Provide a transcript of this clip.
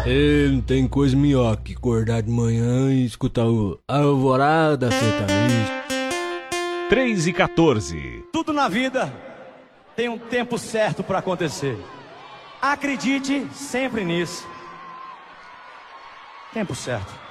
Não tem coisa melhor que acordar de manhã e escutar o Alvorada Sertaneja. 3h14. Tudo na vida tem um tempo certo para acontecer. Acredite sempre nisso. Tempo certo.